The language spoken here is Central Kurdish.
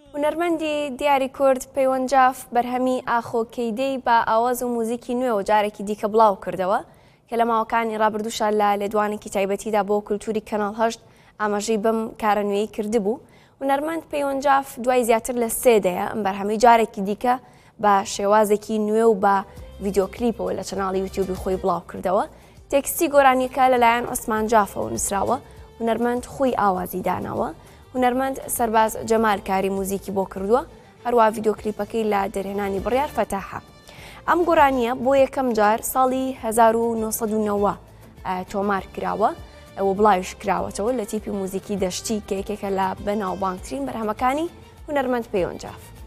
هونەرمەندی دیاری کورد پەیوەنجاف بەرهەمی ئاخۆکەیدەی بە ئاواز و موزیکی نوێ و جارێکی دیکە بڵاو کردەوە کە لە ماوەکانی ڕابردووشە لە لێدوانێکی تایبەتیدا بۆ کولتوری کەناڵ هەشت ئاماژەی بەم کارە نوێی کردبوو. هونەرمەند پەیوەنجاف دوای زیاتر لە 3 دەیە ئەم بەرهەمەی جارێکی دیکە بە شێوازێکی نوێ و بە ڤیدیۆکلیپەوە لە چەناڵی یوتیوبی خۆی بڵاو کردەوە. تێکستی گۆرانیەکە لەلایەن عوسمان جافەوە نووسراوە. هونەرمەند خۆی ئاوازی داناوە. هونەرمەند سەرباز جەمال کاری موزیکی بۆ کردووە، هەروە ڤیدیۆکلیپەکەی لە دەرهێنانی بڕیار فەتاحە. ئەم گۆرانیە بۆ یەکەم جار ساڵی 1990 تۆمار کراوە و بڵاویش کراوەتەوە لە تیپی موزیکی دەشتی کە یەکێکە لە بەناوبانگترین بەرهەمەکانی هونەرمەند پەیوەنجاف.